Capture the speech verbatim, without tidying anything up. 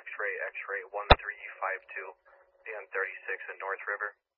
X-ray, X-ray one three five two, and thirty-six at North River.